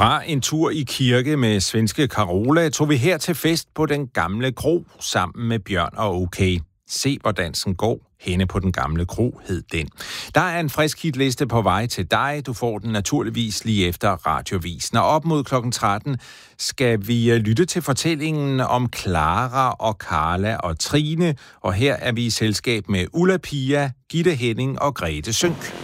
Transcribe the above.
Fra en tur i kirke med svenske Carola tog vi her til fest på den gamle kro sammen med Bjørn og Okay. Se, hvor dansen går. Henne på den gamle kro hed den. Der er en frisk hitliste på vej til dig. Du får den naturligvis lige efter Radiovisen. Og op mod klokken 13 skal vi lytte til fortællingen om Clara og Carla og Trine. Og her er vi i selskab med Ulla Pia, Gitte Henning og Grete Sønk.